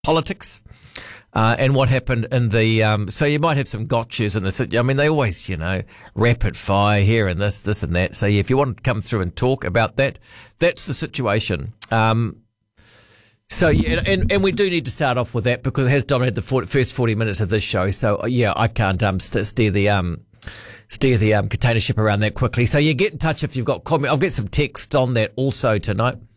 politics. And what happened in the, so you might have some gotchas in the, I mean, they always, rapid fire here and this and that. So if you want to come through and talk about that, that's the situation. So yeah, and we do need to start off with that because it has dominated the first 40 minutes of this show. So yeah, I can't steer the container ship around that quickly. So you get in touch if you've got comment. I'll get some text on that also tonight.